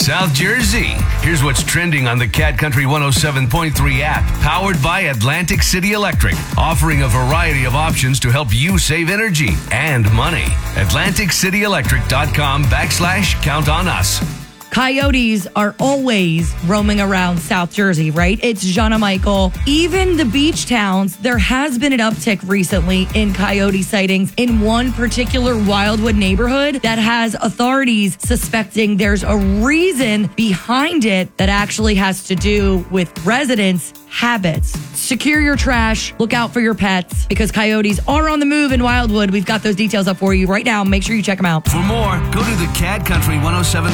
South Jersey. Here's what's trending on the Cat Country 107.3 app, powered by Atlantic City Electric, offering a variety of options to help you save energy and money. AtlanticCityElectric.com/count on us. Coyotes are always roaming around South Jersey, right? It's Jana Michael. Even the beach towns, there has been an uptick recently in coyote sightings in one particular Wildwood neighborhood that has authorities suspecting there's a reason behind it that actually has to do with residents' habits. Secure your trash. Look out for your pets because coyotes are on the move in Wildwood. We've got those details up for you right now. Make sure you check them out. For more, go to the Cat Country 107.3